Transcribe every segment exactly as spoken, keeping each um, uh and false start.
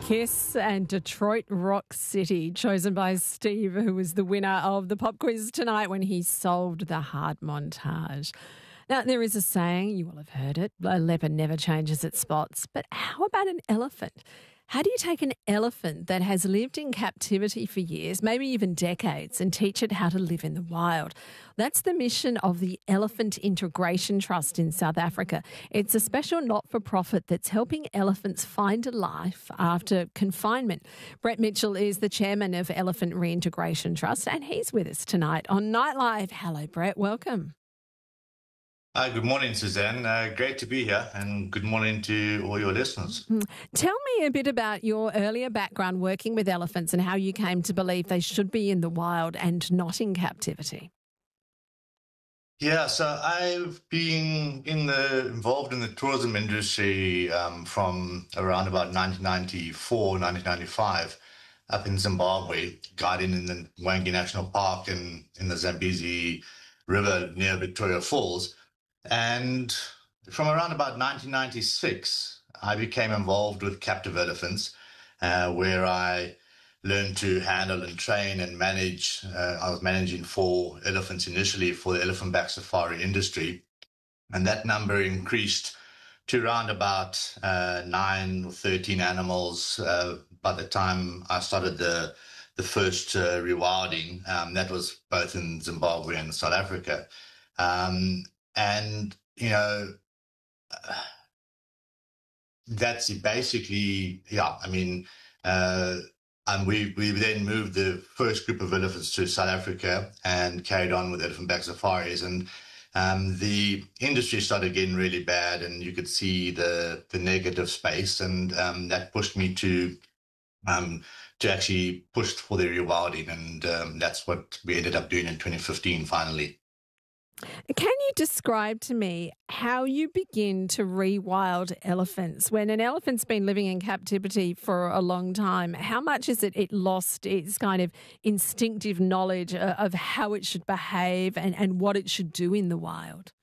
Kiss and Detroit Rock City, chosen by Steve, who was the winner of the pop quiz tonight when he solved the hard montage. Now, there is a saying, you will have heard it, a leopard never changes its spots. But how about an elephant? How do you take an elephant that has lived in captivity for years, maybe even decades, and teach it how to live in the wild? That's the mission of the Elephant Integration Trust in South Africa. It's a special not-for-profit that's helping elephants find a life after confinement. Brett Mitchell is the chairman of Elephant Reintegration Trust, and he's with us tonight on Nightlife. Hello, Brett. Welcome. Hi, good morning, Suzanne. Uh, great to be here, and good morning to all your listeners. Mm. Tell me a bit about your earlier background working with elephants and how you came to believe they should be in the wild and not in captivity. Yeah, so I've been in the involved in the tourism industry um, from around about nineteen ninety-four, nineteen ninety-five, up in Zimbabwe, guiding in the Mwangi National Park and in the Zambezi River near Victoria Falls. And from around about nineteen ninety-six, I became involved with captive elephants, uh, where I learned to handle and train and manage. Uh, I was managing four elephants initially for the elephant back safari industry. And that number increased to around about uh, nine or thirteen animals uh, by the time I started the, the first uh, rewilding. Um, that was both in Zimbabwe and South Africa. Um, And, you know, uh, that's basically, yeah, I mean, uh, and we, we then moved the first group of elephants to South Africa and carried on with elephant back safaris. And um, the industry started getting really bad, and you could see the, the negative space. And um, that pushed me to um, to actually push for the rewilding. And um, that's what we ended up doing in twenty fifteen, finally. Can you describe to me how you begin to rewild elephants? When an elephant's been living in captivity for a long time, how much is it it lost its kind of instinctive knowledge of how it should behave and, and what it should do in the wild?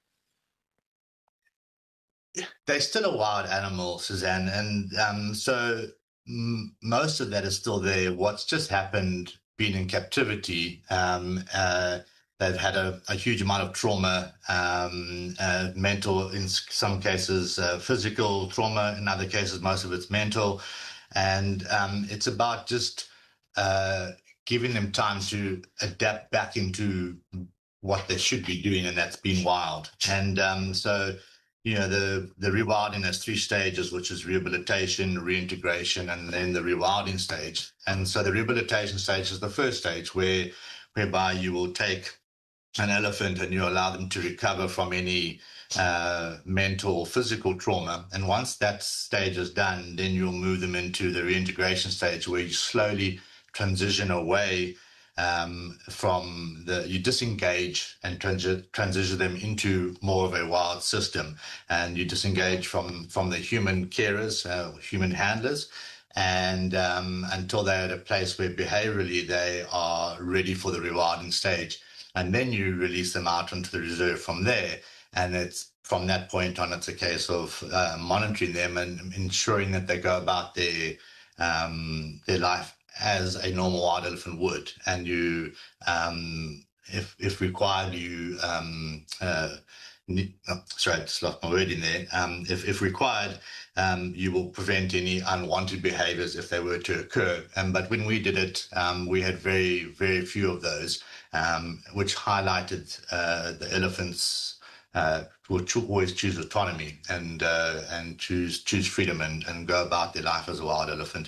They're still a wild animal, Suzanne, and um, so m- most of that is still there. What's just happened, being in captivity, um, uh, they've had a, a huge amount of trauma, um, uh, mental, in some cases, uh, physical trauma. In other cases, most of it's mental. And um, it's about just uh, giving them time to adapt back into what they should be doing, and that's being wild. And um, so, you know, the, the rewilding has three stages, which is rehabilitation, reintegration, and then the rewilding stage. And so the rehabilitation stage is the first stage where whereby you will take an elephant and you allow them to recover from any uh, mental or physical trauma. And once that stage is done, then you'll move them into the reintegration stage, where you slowly transition away um, from the, you disengage and transi- transition them into more of a wild system. And you disengage from, from the human carers, uh, human handlers, and um, until they're at a place where behaviorally they are ready for the rewilding stage. And then you release them out into the reserve from there. And it's from that point on, it's a case of uh, monitoring them and ensuring that they go about their um, their life as a normal wild elephant would. And you, um, if if required, you um, uh, Oh, sorry, I just lost my word in there. Um, if, if required, um, you will prevent any unwanted behaviors if they were to occur. Um, but when we did it, um, we had very, very few of those, um, which highlighted uh, the elephants uh, will cho- always choose autonomy and uh, and choose choose freedom and, and go about their life as a wild elephant.